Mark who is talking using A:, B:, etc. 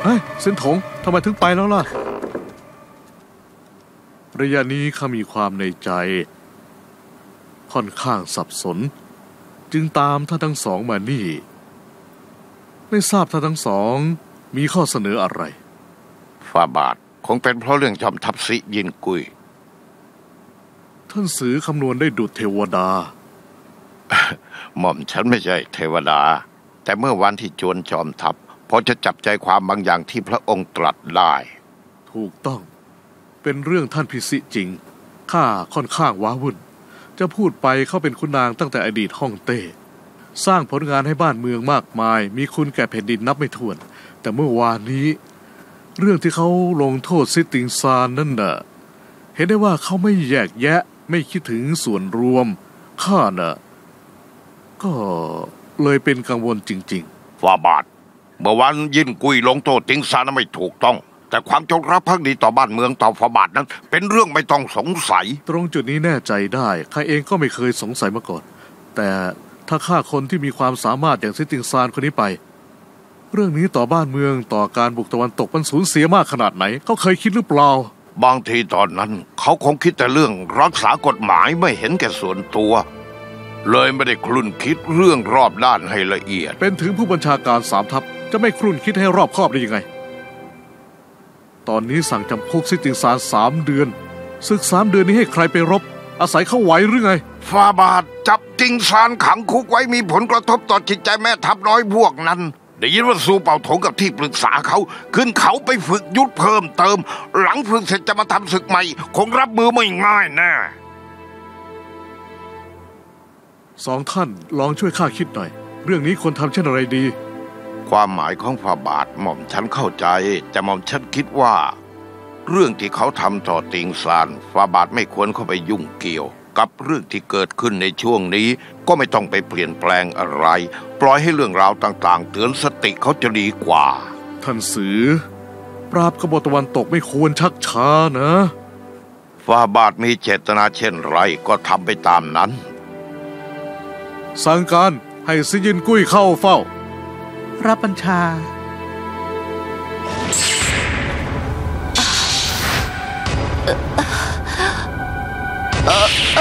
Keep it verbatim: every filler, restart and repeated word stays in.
A: เฮ้ยเส้นถงทำไมถึงไปแล้วล่ะระยะนี้ข้ามีความในใจค่อนข้างสับสนจึงตามท่านทั้งสองมานี่ไม่ทราบท่านทั้งสองมีข้อเสนออะไร
B: ฝ่าบาทคงเป็นเพราะเรื่องจอมทัพซิยินกุย
A: ท่านสือคำนวณได้ดุจเทวดา
B: หม่อมฉันไม่ใช่เทวดาแต่เมื่อวันที่จวนจอมทัพพอจะจับใจความบางอย่างที่พระองค์ตรัสได้
A: ถูกต้องเป็นเรื่องท่านพิสิจริงข้าค่อนข้างว้าวุ่นจะพูดไปเขาเป็นขุนนางตั้งแต่อดีตฮ่องเต้สร้างผลงานให้บ้านเมืองมากมายมีคุณแก่แผ่นดินนับไม่ถ้วนแต่เมื่อวานนี้เรื่องที่เขาลงโทษซิติงซานนั่นน่ะเห็นได้ว่าเขาไม่แยกแยะไม่คิดถึงส่วนรวมข้าน่ะก็เลยเป็นกังวลจริง
B: ๆฝ่าบาทเมื่อวันยินกุยลงโทษติงซานไม่ถูกต้องแต่ความจงรักภักดีต่อบ้านเมืองต่อฝ่าบาทนั้นเป็นเรื่องไม่ต้องสงสัย
A: ตรงจุดนี้แน่ใจได้ข้าเองก็ไม่เคยสงสัยมาก่อนแต่ถ้าฆ่าคนที่มีความสามารถอย่างซิติงซานคนนี้ไปเรื่องนี้ต่อบ้านเมืองต่อการบุกตะวันตกมันสูญเสียมากขนาดไหนเขาเคยคิดหรือเปล่า
B: บางทีตอนนั้นเขาคงคิดแต่เรื่องรักษากฎหมายไม่เห็นแก่ส่วนตัวเลยไม่ได้ครุ่นคิดเรื่องรอบด้านให้ละเอียด
A: เป็นถึงผู้บัญชาการสามทัพจะไม่ครุ่นคิดให้รอบคอบได้ยังไงตอนนี้สั่งจำคุกซิติงซานสามเดือนศึกสามเดือนนี้ให้ใครไปรบอาศัยเข้าไหวหรือไง
B: ฝ่าบาทจับติงซานขังคุกไว้มีผลกระทบต่อจิตใจแม่ทัพน้อยพวกนั้นได้ยินว่าซูเป่าถงกับที่ปรึกษาเขาขึ้นเขาไปฝึกยุทธเพิ่มเติมหลังฝึกเสร็จจะมาทำศึกใหม่คงรับมือไม่ง่ายแน่
A: สองท่านลองช่วยข้าคิดหน่อยเรื่องนี้ควรทำเช่นอะไรดี
B: ความหมายของฝ่าบาทหม่อมฉันเข้าใจแต่หม่อมฉันคิดว่าเรื่องที่เขาทำต่อติงซานฝ่าบาทไม่ควรเข้าไปยุ่งเกี่ยวกับเรื่องที่เกิดขึ้นในช่วงนี้ก็ไม่ต้องไปเปลี่ยนแปลงอะไรปล่อยให้เรื่องราวต่างๆเตือนสติเขาจะดีกว่า
A: ท่านสือปราบกบฏตะวันตกไม่ควรชักช้านะ
B: ฝ่าบาทมีเจตนาเช่นไรก็ทำไปตามนั้น
A: สั่งการให้ซิยินกุ้ยเข้าเฝ้า
C: รับบัญชาเออเออ